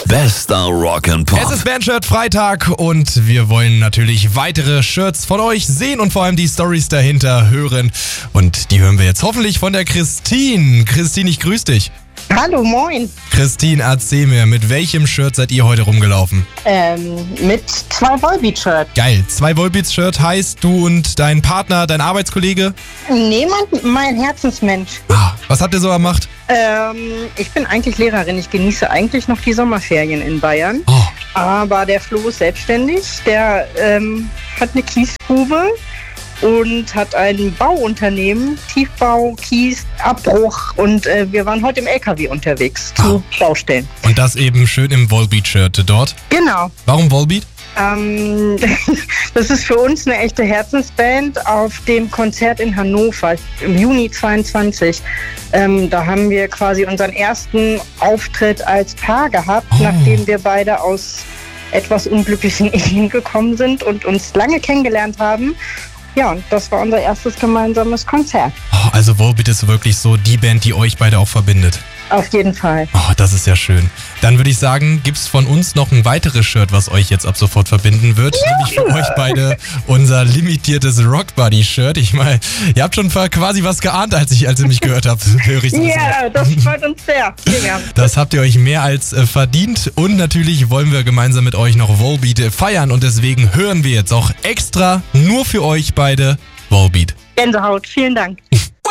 Bester Rock'n'Pop. Es ist Bandshirt Freitag und wir wollen natürlich weitere Shirts von euch sehen und vor allem die Stories dahinter hören. Und die hören wir jetzt hoffentlich von der Christine. Christine, ich grüße dich. Hallo, moin. Christine, erzähl mir, mit welchem Shirt seid ihr heute rumgelaufen? Mit 2 Volbeat-Shirts. Geil, 2 Volbeats-Shirt heißt du und dein Partner, dein Arbeitskollege? Niemand, mein Herzensmensch. Was habt ihr so gemacht? Ich bin eigentlich Lehrerin. Ich genieße eigentlich noch die Sommerferien in Bayern. Oh. Aber der Flo ist selbstständig. Der hat eine Kiesgrube und hat ein Bauunternehmen, Tiefbau, Kies, Abbruch. Und wir waren heute im LKW unterwegs zu Baustellen. Und das eben schön im Volbeat-Shirt dort. Genau. Warum Volbeat? Das ist für uns eine echte Herzensband auf dem Konzert in Hannover im Juni 22. Da haben wir quasi unseren ersten Auftritt als Paar gehabt, nachdem wir beide aus etwas unglücklichen Ehen gekommen sind und uns lange kennengelernt haben. Ja, und das war unser erstes gemeinsames Konzert. Also Volbeat ist wirklich so die Band, die euch beide auch verbindet. Auf jeden Fall. Das ist ja schön. Dann würde ich sagen, gibt's von uns noch ein weiteres Shirt, was euch jetzt ab sofort verbinden wird. Nämlich für euch beide unser limitiertes Rock Buddy Shirt. Ich meine, ihr habt schon quasi was geahnt, als ihr mich gehört habt. Ja, das freut uns sehr. Das habt ihr euch mehr als verdient. Und natürlich wollen wir gemeinsam mit euch noch Volbeat feiern. Und deswegen hören wir jetzt auch extra nur für euch beide Volbeat. Gänsehaut, vielen Dank.